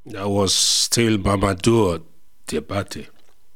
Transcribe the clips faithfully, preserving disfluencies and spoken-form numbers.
That was still Mamadou Diabate.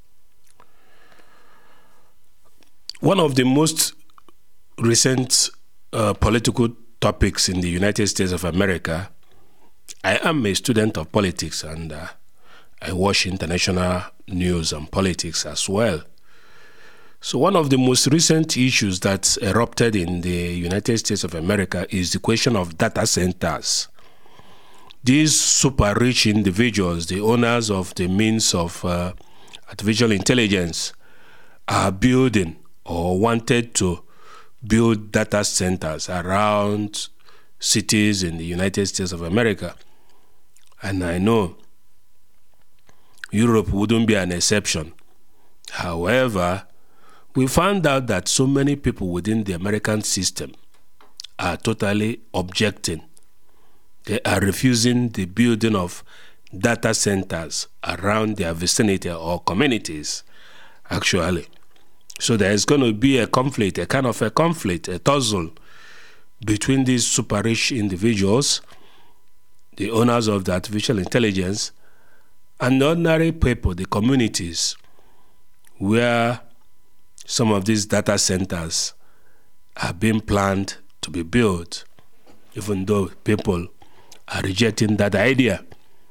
One of the most recent uh, political topics in the United States of America, I am a student of politics and uh, I watch international news and politics as well. So one of the most recent issues that erupted in the United States of America is the question of data centers. These super rich individuals, the owners of the means of uh, artificial intelligence, are building or wanted to build data centers around cities in the United States of America. And I know Europe wouldn't be an exception. However, we found out that so many people within the American system are totally objecting. They are refusing the building of data centers around their vicinity or communities, actually. So there is going to be a conflict, a kind of a conflict, a tussle between these super rich individuals, the owners of the artificial intelligence, and the ordinary people, the communities, where some of these data centers are being planned to be built, even though people are rejecting that idea.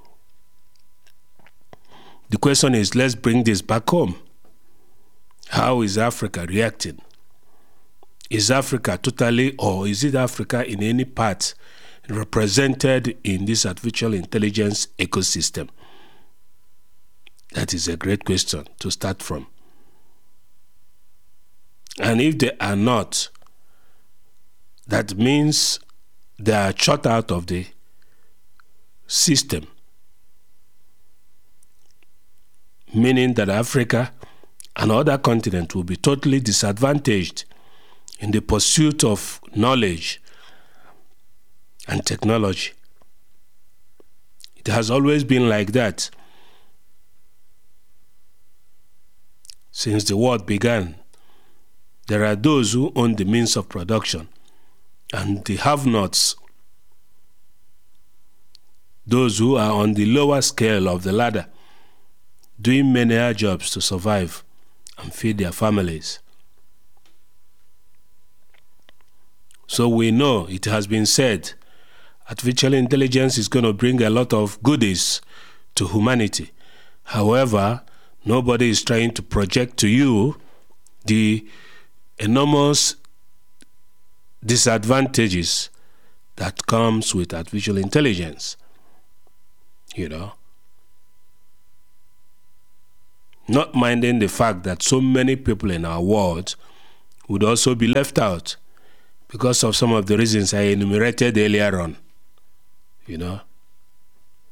The question is, let's bring this back home. How is Africa reacting? Is Africa totally, or is it Africa in any part represented in this artificial intelligence ecosystem? That is a great question to start from. And if they are not, that means they are shut out of the system, meaning that Africa and other continents will be totally disadvantaged in the pursuit of knowledge and technology. It has always been like that since the world began. There are those who own the means of production, and the have-nots, those who are on the lower scale of the ladder, doing menial jobs to survive and feed their families. So we know, it has been said, artificial intelligence is going to bring a lot of goodies to humanity. However, nobody is trying to project to you the enormous disadvantages that comes with artificial intelligence. You know, not minding the fact that so many people in our world would also be left out because of some of the reasons I enumerated earlier on, you know.